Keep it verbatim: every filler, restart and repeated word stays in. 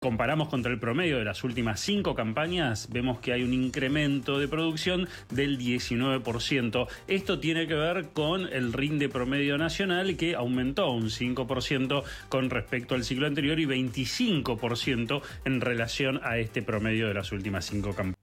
comparamos contra el promedio de las últimas cinco campañas, vemos que hay un incremento de producción del diecinueve por ciento. Esto tiene que ver con el rinde promedio nacional, que aumentó un cinco por ciento con respecto al ciclo anterior y veinticinco por ciento en relación a este promedio de las últimas cinco campañas.